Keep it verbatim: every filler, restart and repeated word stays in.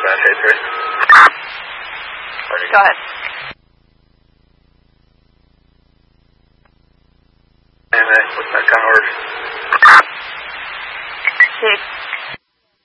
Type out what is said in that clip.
bad, hey three. Go ahead. And that, what's that kind of word? Chief.